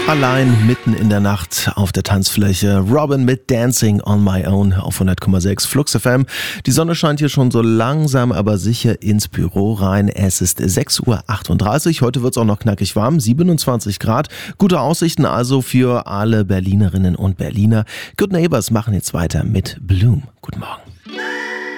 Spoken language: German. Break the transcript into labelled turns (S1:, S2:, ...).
S1: Allein mitten in der Nacht auf der Tanzfläche. Robin mit Dancing on My Own auf 100,6 Flux FM. Die Sonne scheint hier schon so langsam, aber sicher ins Büro rein. Es ist 6:38 Uhr. Heute wird es auch noch knackig warm, 27 Grad. Gute Aussichten also für alle Berlinerinnen und Berliner. Good Neighbors machen jetzt weiter mit Bloom. Guten Morgen.